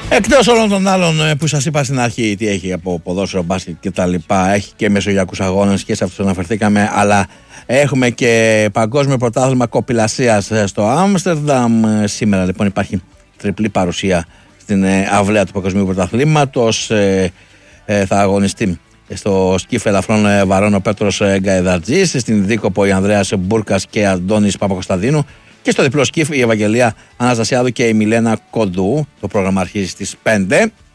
Εκτός όλων των άλλων που σας είπα στην αρχή, τι έχει από ποδόσφαιρο, μπάσκετ και τα λοιπά, έχει και μεσογειακούς αγώνες και σε αυτούς αναφερθήκαμε, αλλά έχουμε και παγκόσμιο πρωτάθλημα κοπηλασίας στο Άμστερνταμ. Σήμερα λοιπόν υπάρχει τριπλή παρουσία στην αυλαία του παγκοσμίου πρωταθλήματος. Θα αγωνιστεί στο σκύφ ελαφρών βαρών ο Πέτρος Γκαϊδαρτζής, στην δίκοπο η Ανδρέας Μπούρκας και Αντώνης Παπακοσταντίνου, και στο διπλό σκύφ η Ευαγγελία Αναστασιάδου και η Μιλένα Κοντού. Το πρόγραμμα αρχίζει στις 5.